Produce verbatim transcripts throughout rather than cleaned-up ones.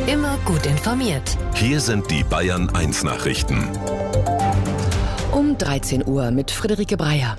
Immer gut informiert. Hier sind die Bayern eins Nachrichten. Um dreizehn Uhr mit Friederike Breyer.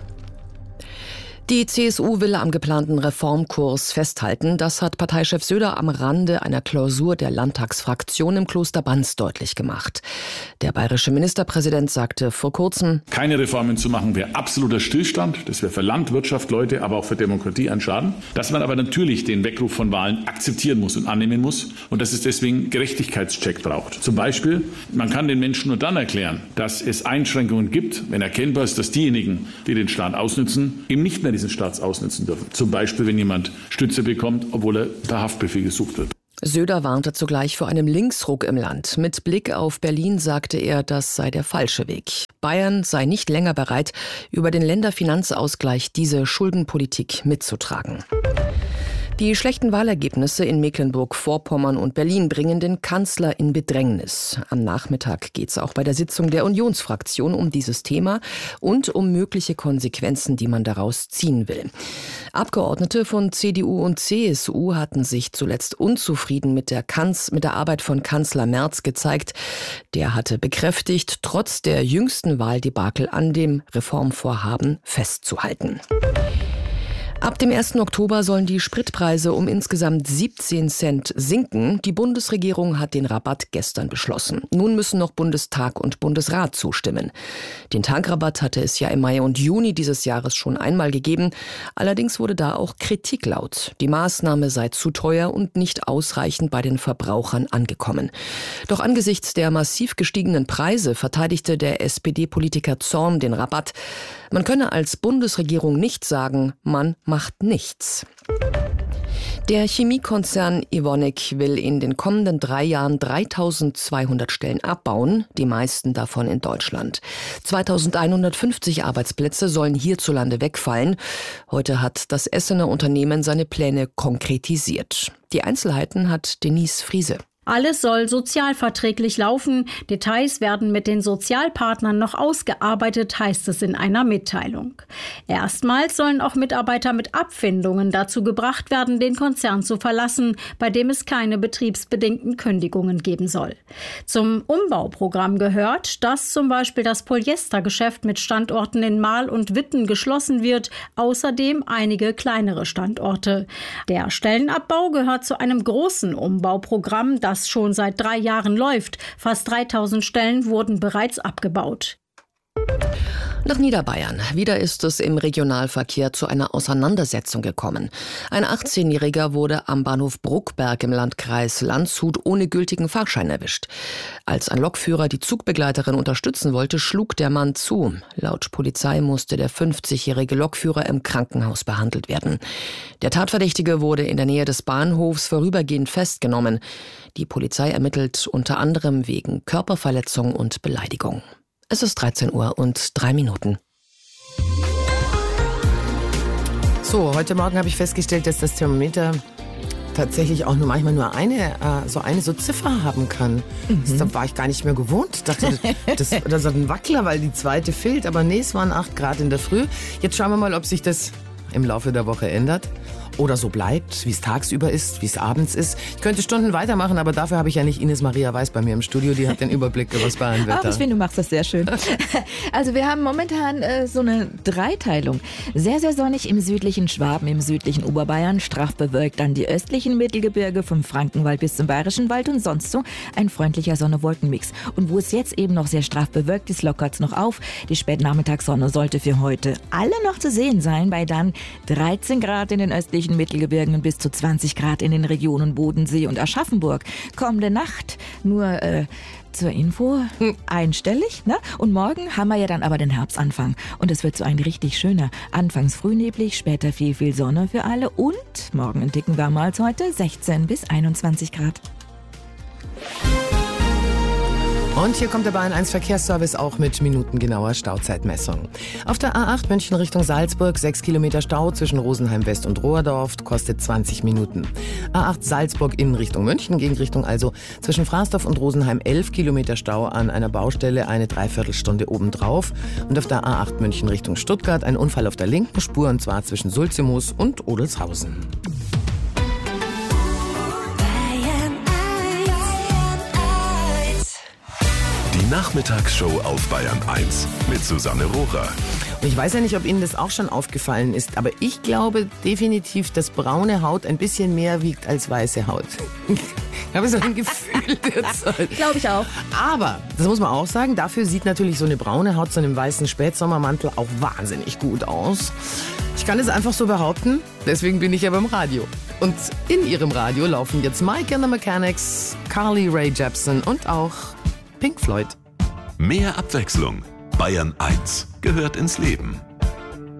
Die C S U will am geplanten Reformkurs festhalten. Das hat Parteichef Söder am Rande einer Klausur der Landtagsfraktion im Kloster Banz deutlich gemacht. Der bayerische Ministerpräsident sagte vor kurzem: Keine Reformen zu machen wäre absoluter Stillstand. Das wäre für Land, Wirtschaft, Leute, aber auch für Demokratie ein Schaden. Dass man aber natürlich den Weckruf von Wahlen akzeptieren muss und annehmen muss und dass es deswegen Gerechtigkeitscheck braucht. Zum Beispiel, man kann den Menschen nur dann erklären, dass es Einschränkungen gibt, wenn erkennbar ist, dass diejenigen, die den Staat ausnützen, eben nicht mehr diesen Staats ausnutzen dürfen. Zum Beispiel, wenn jemand Stütze bekommt, obwohl er per Haftbefehl gesucht wird. Söder warnte zugleich vor einem Linksruck im Land. Mit Blick auf Berlin sagte er, das sei der falsche Weg. Bayern sei nicht länger bereit, über den Länderfinanzausgleich diese Schuldenpolitik mitzutragen. Die schlechten Wahlergebnisse in Mecklenburg-Vorpommern und Berlin bringen den Kanzler in Bedrängnis. Am Nachmittag geht es auch bei der Sitzung der Unionsfraktion um dieses Thema und um mögliche Konsequenzen, die man daraus ziehen will. Abgeordnete von C D U und C S U hatten sich zuletzt unzufrieden mit der, Kanz- mit der Arbeit von Kanzler Merz gezeigt. Der hatte bekräftigt, trotz der jüngsten Wahldebakel an dem Reformvorhaben festzuhalten. Ab dem ersten Oktober sollen die Spritpreise um insgesamt siebzehn Cent sinken. Die Bundesregierung hat den Rabatt gestern beschlossen. Nun müssen noch Bundestag und Bundesrat zustimmen. Den Tankrabatt hatte es ja im Mai und Juni dieses Jahres schon einmal gegeben. Allerdings wurde da auch Kritik laut. Die Maßnahme sei zu teuer und nicht ausreichend bei den Verbrauchern angekommen. Doch angesichts der massiv gestiegenen Preise verteidigte der S P D-Politiker Zorn den Rabatt. Man könne als Bundesregierung nicht sagen, man macht nichts. Der Chemiekonzern Evonik will in den kommenden drei Jahren dreitausendzweihundert Stellen abbauen, die meisten davon in Deutschland. zweitausendeinhundertfünfzig Arbeitsplätze sollen hierzulande wegfallen. Heute hat das Essener Unternehmen seine Pläne konkretisiert. Die Einzelheiten hat Denise Friese. Alles soll sozialverträglich laufen. Details werden mit den Sozialpartnern noch ausgearbeitet, heißt es in einer Mitteilung. Erstmals sollen auch Mitarbeiter mit Abfindungen dazu gebracht werden, den Konzern zu verlassen, bei dem es keine betriebsbedingten Kündigungen geben soll. Zum Umbauprogramm gehört, dass zum Beispiel das Polyestergeschäft mit Standorten in Marl und Witten geschlossen wird, außerdem einige kleinere Standorte. Der Stellenabbau gehört zu einem großen Umbauprogramm, das schon seit drei Jahren läuft. Fast dreitausend Stellen wurden bereits abgebaut. Nach Niederbayern. Wieder ist es im Regionalverkehr zu einer Auseinandersetzung gekommen. Ein achtzehnjähriger wurde am Bahnhof Bruckberg im Landkreis Landshut ohne gültigen Fahrschein erwischt. Als ein Lokführer die Zugbegleiterin unterstützen wollte, schlug der Mann zu. Laut Polizei musste der fünfzigjährige Lokführer im Krankenhaus behandelt werden. Der Tatverdächtige wurde in der Nähe des Bahnhofs vorübergehend festgenommen. Die Polizei ermittelt unter anderem wegen Körperverletzung und Beleidigung. Es ist dreizehn Uhr und drei Minuten. So, heute Morgen habe ich festgestellt, dass das Thermometer tatsächlich auch nur manchmal nur eine äh, so eine so Ziffer haben kann. Mhm. Das war ich gar nicht mehr gewohnt. Ich dachte, das, das ist ein Wackler, weil die zweite fehlt. Aber nee, es waren acht Grad in der Früh. Jetzt schauen wir mal, ob sich das im Laufe der Woche ändert. Oder so bleibt, wie es tagsüber ist, wie es abends ist. Ich könnte Stunden weitermachen, aber dafür habe ich ja nicht Ines Maria Weiß bei mir im Studio. Die hat den Überblick über das Bayernwetter. Ach, ich finde, du machst das sehr schön. Also wir haben momentan äh, so eine Dreiteilung. Sehr, sehr sonnig im südlichen Schwaben, im südlichen Oberbayern, straff bewölkt dann die östlichen Mittelgebirge vom Frankenwald bis zum Bayerischen Wald und sonst so ein freundlicher Sonne-Wolken-Mix. Und wo es jetzt eben noch sehr straff bewölkt ist, lockert es noch auf. Die Spätnachmittagssonne sollte für heute alle noch zu sehen sein, bei dann dreizehn Grad in den östlichen Mittelgebirgen und bis zu zwanzig Grad in den Regionen Bodensee und Aschaffenburg. Kommende Nacht nur äh, zur Info einstellig. Ne? Und morgen haben wir ja dann aber den Herbstanfang. Und es wird so ein richtig schöner. Anfangs frühneblig, später viel, viel Sonne für alle. Und morgen ein Ticken wärmer als heute, sechzehn bis einundzwanzig Grad. Und hier kommt der Bayern eins Verkehrsservice auch mit minutengenauer Stauzeitmessung. Auf der A acht München Richtung Salzburg sechs Kilometer Stau zwischen Rosenheim West und Rohrdorf, kostet zwanzig Minuten. A acht Salzburg in Richtung München, Gegenrichtung also zwischen Fraßdorf und Rosenheim elf Kilometer Stau an einer Baustelle, eine Dreiviertelstunde obendrauf. Und auf der A acht München Richtung Stuttgart ein Unfall auf der linken Spur, und zwar zwischen Sulzemoos und Odelshausen. Bayern eins Nachmittagsshow auf Bayern eins mit Susanne Rohrer. Und ich weiß ja nicht, ob Ihnen das auch schon aufgefallen ist, aber ich glaube definitiv, dass braune Haut ein bisschen mehr wiegt als weiße Haut. Ich habe so ein Gefühl derzeit. Glaube ich auch. Aber, das muss man auch sagen, dafür sieht natürlich so eine braune Haut, so einem weißen Spätsommermantel auch wahnsinnig gut aus. Ich kann es einfach so behaupten, deswegen bin ich ja beim Radio. Und in Ihrem Radio laufen jetzt Mike and the Mechanics, Carly Rae Jepsen und auch Pink Floyd. Mehr Abwechslung. Bayern eins gehört ins Leben.